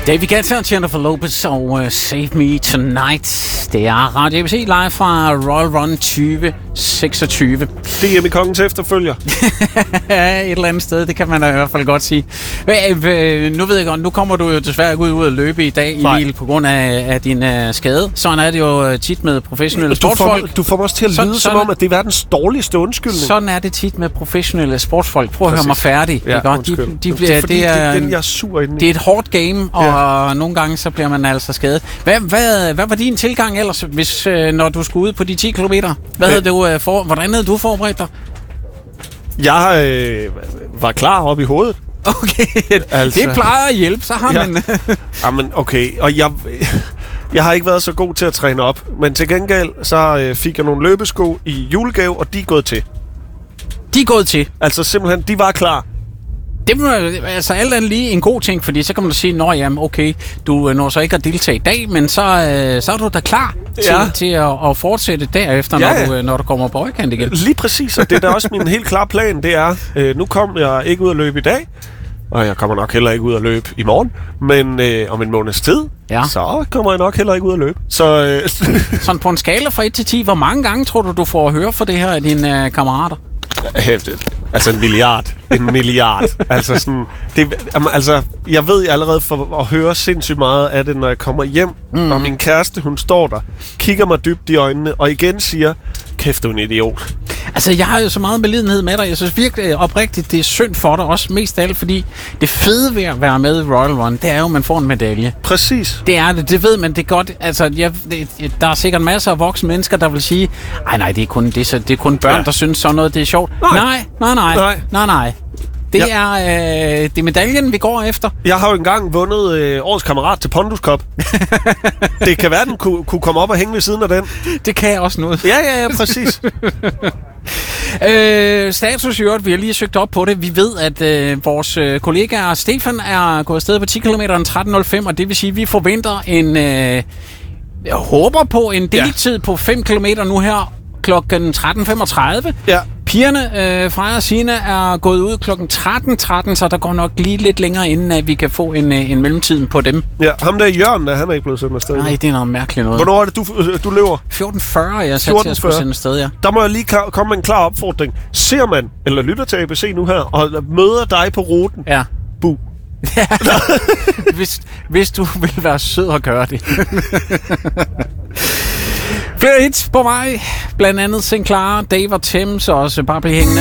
David Guetta og Jennifer Lopez og Save Me Tonight. Det er Radio ABC live fra Royal Run 2026. DM i kongens efterfølger. Et eller andet sted, det kan man da i hvert fald godt sige. Nu ved jeg godt, nu kommer du jo desværre ikke ud at løbe i dag, Emil, på grund af din skade. Sådan er det jo tit med professionelle sportsfolk. Du får mig også til at lyde som om, at det er verdens dårligste undskyldning. Sådan er det tit med professionelle sportsfolk. Prøv at høre mig færdig. Ja, det er den, jeg er sur inden. Det er et hårdt game, og nogle gange så bliver man altså skadet. Hvad var din tilgang ellers, hvis når du skulle ud på de 10 kilometer? Hvordan havde du forberedt dig? Jeg var klar op i hovedet. Okay, altså. Det plejer at hjælpe, så har man... Jamen, okay, og jeg har ikke været så god til at træne op, men til gengæld så fik jeg nogle løbesko i julegave, og de er gået til. De er gået til? Altså simpelthen, de var klar. Det må altså alt andet lige en god ting, fordi så kan man sige, nå jamen okay, du når så ikke at deltage i dag, men så er du da klar til at fortsætte derefter, når du kommer på højkant igen. Lige præcis, og det er da også min helt klare plan, det er, nu kommer jeg ikke ud at løbe i dag, og jeg kommer nok heller ikke ud at løbe i morgen, men om en måneds tid, så kommer jeg nok heller ikke ud at løbe. Så, sådan på en skala fra 1 til 10, hvor mange gange tror du får at høre for det her af dine kammerater? Altså en milliard. Altså sådan, jeg ved allerede for at høre sindssygt meget af det, når jeg kommer hjem, og min kæreste, hun står der, kigger mig dybt i øjnene, og igen siger, kæft, du er en idiot. Altså, jeg har jo så meget medlidenhed med dig. Jeg synes virkelig oprigtigt, det er synd for dig, også mest af alt, fordi det fede ved at være med i Royal Run, det er jo, at man får en medalje. Præcis. Det er det, det ved man, det er godt. Altså, der er sikkert masser af voksne mennesker, der vil sige, nej, det er kun børn, der synes sådan noget, det er sjovt. Nej. Det er medaljen, vi går efter. Jeg har jo engang vundet årets kammerat til Pondus Cup. Det kan være, den kunne komme op og hænge ved siden af den. Det kan også noget. Ja, præcis. Status i øvrigt, vi har lige søgt op på det. Vi ved, at vores kollega Stefan er gået afsted på 10 km 13.05, og det vil sige, at vi forventer jeg håber på en deltid på 5 km nu her klokken 13.35. Ja. Pigerne, Freja og Sina, er gået ud klokken 13.13, så der går nok lige lidt længere, inden at vi kan få en mellemtid på dem. Ja, ham der Jørgen, han er ikke blevet sendt afsted. Nej, det er noget mærkeligt noget. Hvornår er det, du løber? 14.40, jeg sat til at skulle sende afsted, ja. Der må jeg lige komme med en klar opfordring. Ser man, eller lytter til ABC nu her, og møder dig på ruten, bu. Ja. hvis du vil være sød og gøre det. Flere hits på vej. Blandt andet Sinclair, Dave og Thames, og også bare blive hængende.